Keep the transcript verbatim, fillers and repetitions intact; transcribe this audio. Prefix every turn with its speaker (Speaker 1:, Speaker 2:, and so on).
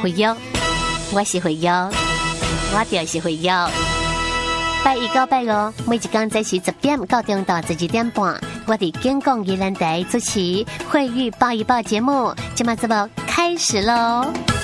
Speaker 1: 会友，我是会友，我就是会友。拜一到拜五，每一天在是十點到中到十二點半，我哋健康宜蘭台主持慧玉報一報節目，今晚節目開始嘍。